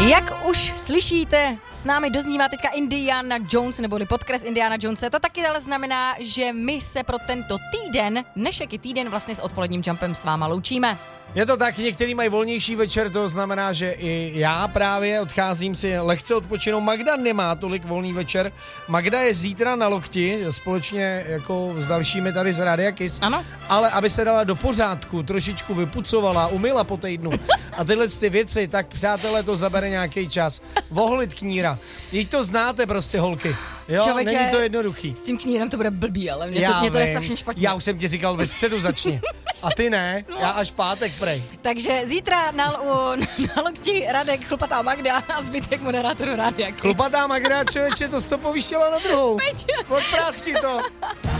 Jak už slyšíte, s námi doznívá teďka Indiana Jones, neboli podkres Indiana Jonese. To taky ale znamená, že my se pro tento týden, dnešek je týden, vlastně s odpoledním jumpem s váma loučíme. Je to tak, některý mají volnější večer, to znamená, že i já právě odcházím si lehce odpočinout. Magda nemá tolik volný večer. Magda je zítra na lokti, společně jako s dalšími tady z Radia Kiss. Ano. Ale aby se dala do pořádku, trošičku vypucovala, umyla po týdnu a tyhle ty věci, tak přátelé, to zabere nějaký čas. Voholit kníra. Když to znáte prostě, holky. Jo, Čověče, není to jednoduchý. S tím knírem to bude blbý, ale mě to jde strašně špatně. Já už jsem ti říkal, ve středu začni. A ty ne, já až pátek prej. Takže zítra na lokti Radek, chlupatá Magda a zbytek moderátorů Rádia Kiss. Chlupatá Magda, člověče, to jsi to povýšila na druhou. Odprásky to.